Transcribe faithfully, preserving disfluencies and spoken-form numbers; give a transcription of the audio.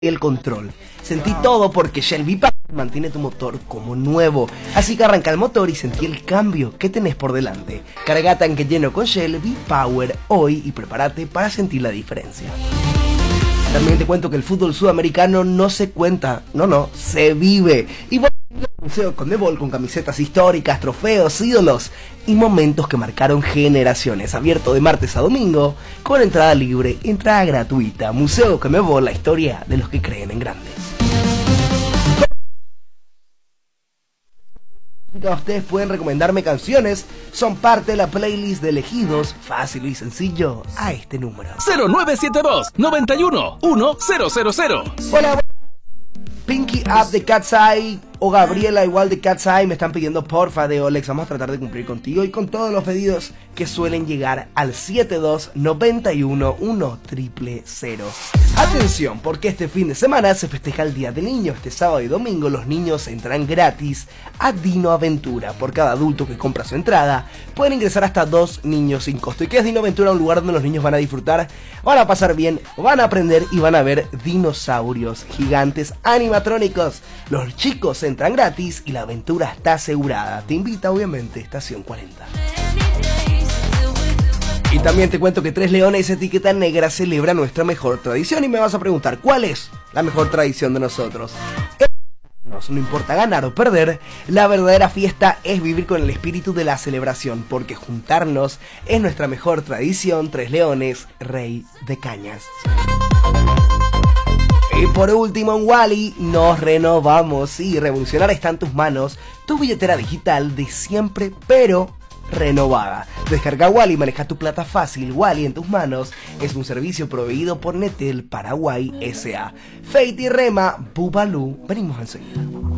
el control. Sentí todo porque Shell V-Power mantiene tu motor como nuevo. Así que arranca el motor y sentí el cambio que tenés por delante. Carga tanque lleno con Shell V-Power hoy y prepárate para sentir la diferencia. También te cuento que el fútbol sudamericano no se cuenta, no, no, se vive. Y voy al Museo Conmebol con camisetas históricas, trofeos, ídolos y momentos que marcaron generaciones. Abierto de martes a domingo, con entrada libre, entrada gratuita. Museo Conmebol, la historia de los que creen en grandes. Ustedes pueden recomendarme canciones, son parte de la playlist de elegidos, fácil y sencillo, a este número. cero nueve siete dos, noventa y uno, uno cero cero cero. Hola, Pinky Up de Cat's Eye o Gabriela igual de Cat's Eye me están pidiendo porfa de Olex. Vamos a tratar de cumplir contigo y con todos los pedidos que suelen llegar al siete dos nueve uno uno cero cero cero. Atención, porque este fin de semana se festeja el Día del Niño. Este sábado y domingo los niños entran gratis a Dino Aventura. Por cada adulto que compra su entrada pueden ingresar hasta dos niños sin costo. ¿Y qué es Dino Aventura? Un lugar donde los niños van a disfrutar, van a pasar bien, van a aprender y van a ver dinosaurios gigantes animatrónicos. Los chicos entran gratis y la aventura está asegurada. Te invita obviamente Estación cuarenta. Y también te cuento que Tres Leones Etiqueta Negra celebra nuestra mejor tradición. Y me vas a preguntar, ¿cuál es la mejor tradición de nosotros? No importa ganar o perder, la verdadera fiesta es vivir con el espíritu de la celebración, porque juntarnos es nuestra mejor tradición. Tres Leones, Rey de Cañas. Y por último, en Wally nos renovamos y revolucionar está en tus manos, tu billetera digital de siempre, pero renovada. Descarga Wally y maneja tu plata fácil. Wally en tus manos es un servicio proveído por Netel Paraguay S A. Fate y Rema, Bubalú, venimos enseguida.